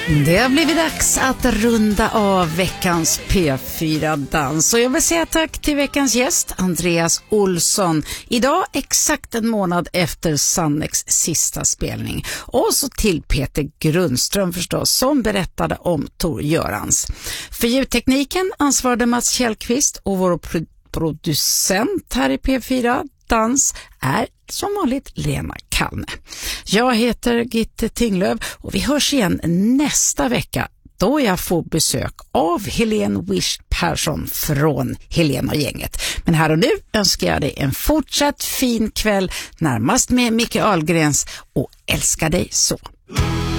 Det har blivit dags att runda av veckans P4-dans och jag vill säga tack till veckans gäst Andreas Olsson. Idag exakt en månad efter Sannex sista spelning. Och så till Peter Grundström förstås som berättade om Tor Görans. För ljudtekniken ansvarade Mats Kjellqvist och vår producent här i P4 Dans är som vanligt Lena Kalne. Jag heter Gitte Tinglöf och vi hörs igen nästa vecka då jag får besök av Helene Wish Persson från Helene och gänget. Men här och nu önskar jag dig en fortsatt fin kväll närmast med Micke Ahlgrens och älskar dig så.